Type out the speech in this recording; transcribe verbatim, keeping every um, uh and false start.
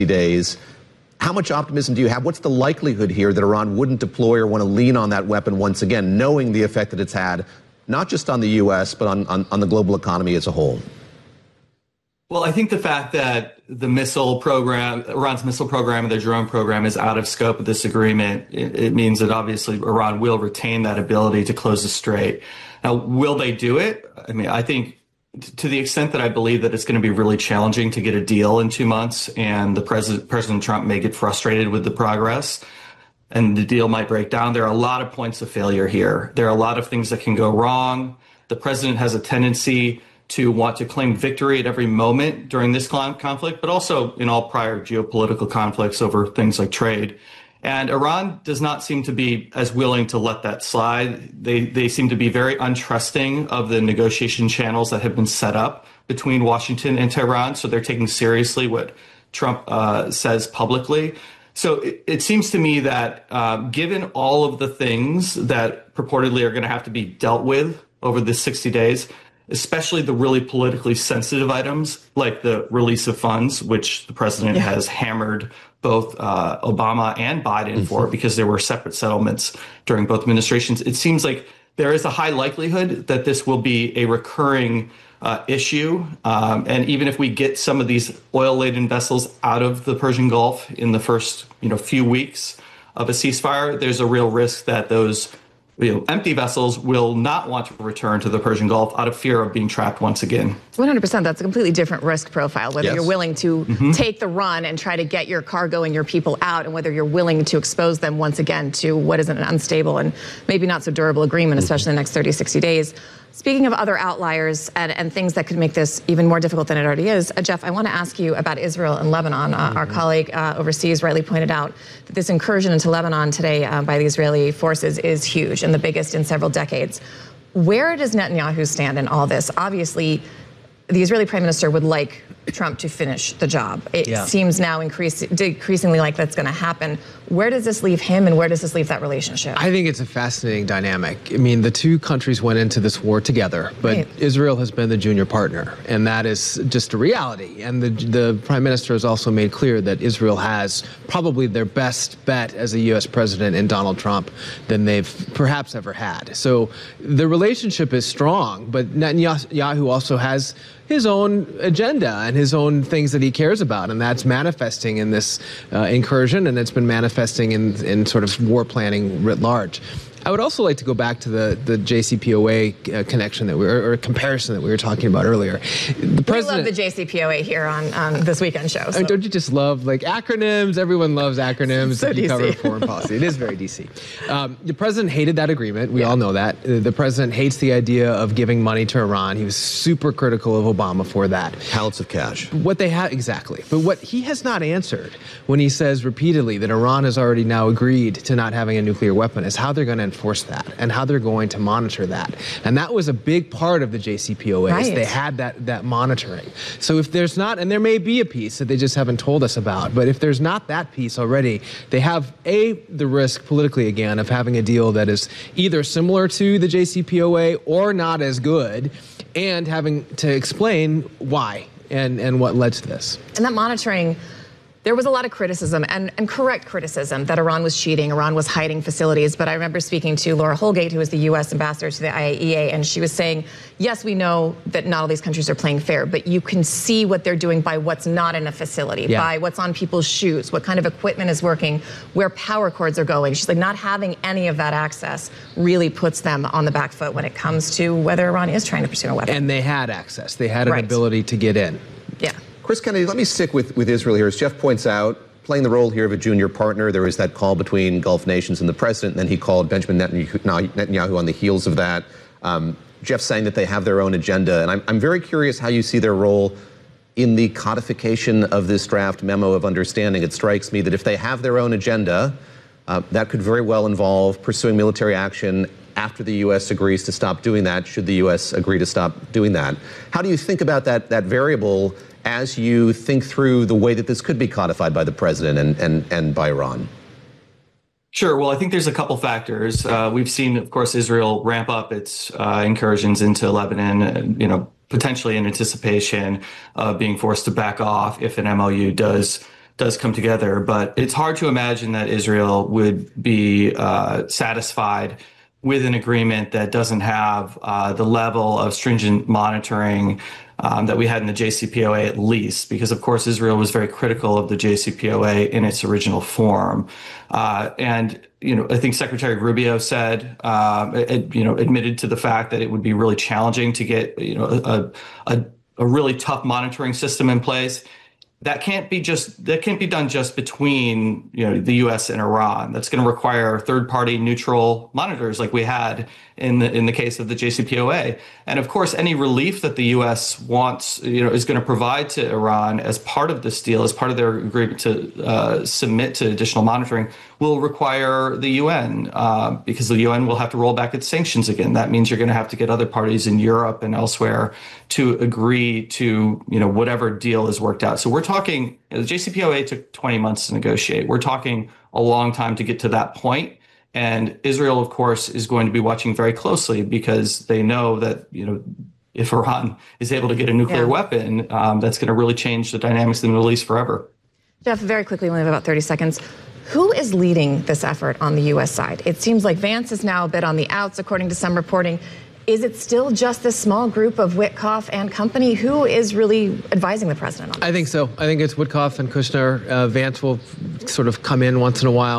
days. How much optimism do you have? What's the likelihood here that Iran wouldn't deploy or want to lean on that weapon once again, knowing the effect that it's had, not just on the U S, but on, on, on the global economy as a whole? Well, I think the fact that the missile program, Iran's missile program and their drone program is out of scope of this agreement, it, it means that obviously Iran will retain that ability to close the strait. Now, will they do it? I mean, I think to the extent that I believe that it's going to be really challenging to get a deal in two months and the president, President Trump may get frustrated with the progress and the deal might break down. There are a lot of points of failure here. There are a lot of things that can go wrong. The president has a tendency to want to claim victory at every moment during this conflict, but also in all prior geopolitical conflicts over things like trade. And Iran does not seem to be as willing to let that slide. They they seem to be very untrusting of the negotiation channels that have been set up between Washington and Tehran. So they're taking seriously what Trump uh, says publicly. So it, it seems to me that uh, given all of the things that purportedly are going to have to be dealt with over the sixty days, especially the really politically sensitive items like the release of funds, which the president yeah. has hammered both uh, Obama and Biden mm-hmm. for because there were separate settlements during both administrations. It seems like there is a high likelihood that this will be a recurring uh, issue. Um, and even if we get some of these oil-laden vessels out of the Persian Gulf in the first you know, few weeks of a ceasefire, there's a real risk that those You know, empty vessels will not want to return to the Persian Gulf out of fear of being trapped once again. one hundred percent. That's a completely different risk profile, whether yes. you're willing to mm-hmm. take the run and try to get your cargo and your people out, and whether you're willing to expose them once again to what is an unstable and maybe not so durable agreement, mm-hmm. especially in the next thirty, sixty days. Speaking of other outliers and, and things that could make this even more difficult than it already is, uh, Jeff, I want to ask you about Israel and Lebanon. Uh, mm-hmm. Our colleague uh, overseas rightly pointed out that this incursion into Lebanon today uh, by the Israeli forces is huge and the biggest in several decades. Where does Netanyahu stand in all this? Obviously, the Israeli prime minister would like Trump to finish the job. It yeah. seems now increase, decreasingly like that's going to happen. Where does this leave him, and where does this leave that relationship? I think it's a fascinating dynamic. I mean, the two countries went into this war together, but right. Israel has been the junior partner, and that is just a reality. And the, the prime minister has also made clear that Israel has probably their best bet as a U S president in Donald Trump than they've perhaps ever had. So the relationship is strong, but Netanyahu also has his own agenda and his own things that he cares about, and that's manifesting in this uh, incursion, and it's been manifesting in, in sort of war planning writ large. I would also like to go back to the, the J C P O A uh, connection that we were, or comparison that we were talking about earlier. The we love the J C P O A here on, on this weekend show. So. I mean, don't you just love like acronyms? Everyone loves acronyms. So if you D C. cover foreign policy. It is very D C. Um, the president hated that agreement. We yeah. all know that. Uh, the president hates the idea of giving money to Iran. He was super critical of Obama for that. Pallets of cash. What they have exactly. But what he has not answered when he says repeatedly that Iran has already now agreed to not having a nuclear weapon is how they're going to enforce that and how they're going to monitor that. And that was a big part of the J C P O A. Right. They had that that monitoring. So if there's not, and there may be a piece that they just haven't told us about, but if there's not that piece already, they have a the risk politically again of having a deal that is either similar to the J C P O A or not as good, and having to explain why and and what led to this. And that monitoring, there was a lot of criticism, and, and correct criticism, that Iran was cheating, Iran was hiding facilities. But I remember speaking to Laura Holgate, who is the U S ambassador to the I A E A, and she was saying, yes, we know that not all these countries are playing fair, but you can see what they're doing by what's not in a facility, yeah. by what's on people's shoes, what kind of equipment is working, where power cords are going. She's like, not having any of that access really puts them on the back foot when it comes to whether Iran is trying to pursue a weapon. And they had access. They had an right. ability to get in. Yeah. Chris Kennedy, let me stick with, with Israel here. As Jeff points out, playing the role here of a junior partner, there was that call between Gulf nations and the president, and then he called Benjamin Netanyahu on the heels of that. Um, Jeff saying that they have their own agenda, and I'm, I'm very curious how you see their role in the codification of this draft memo of understanding. It strikes me that if they have their own agenda, uh, that could very well involve pursuing military action after the U S agrees to stop doing that, should the U S agree to stop doing that. How do you think about that, that variable as you think through the way that this could be codified by the president and, and, and by Iran? Sure. Well, I think there's a couple factors. Uh, we've seen, of course, Israel ramp up its uh, incursions into Lebanon, uh, you know, potentially in anticipation of being forced to back off if an M O U does does come together. But it's hard to imagine that Israel would be uh, satisfied with an agreement that doesn't have uh, the level of stringent monitoring um, that we had in the J C P O A, at least, because, of course, Israel was very critical of the J C P O A in its original form. Uh, and, you know, I think Secretary Rubio said, uh, it, you know, admitted to the fact that it would be really challenging to get, you know, a, a, a really tough monitoring system in place. That can't be just that can't be done just between, you know, the U S and Iran. That's going to require third-party neutral monitors like we had in the in the case of the J C P O A. And of course, any relief that the U S wants, you know, is going to provide to Iran as part of this deal, as part of their agreement to uh, submit to additional monitoring, will require the U N uh, because the U N will have to roll back its sanctions again. That means you're going to have to get other parties in Europe and elsewhere to agree to, you know, whatever deal is worked out. So we're talking, the J C P O A took twenty months to negotiate. We're talking a long time to get to that point. And Israel, of course, is going to be watching very closely because they know that, you know, if Iran is able to get a nuclear yeah. weapon, um, that's going to really change the dynamics of the Middle East forever. Jeff, very quickly, we only have about thirty seconds. Who is leading this effort on the U S side? It seems like Vance is now a bit on the outs, according to some reporting. Is it still just this small group of Witkoff and company? Who is really advising the president on this? I think so. I think it's Witkoff and Kushner. Uh, Vance will sort of come in once in a while.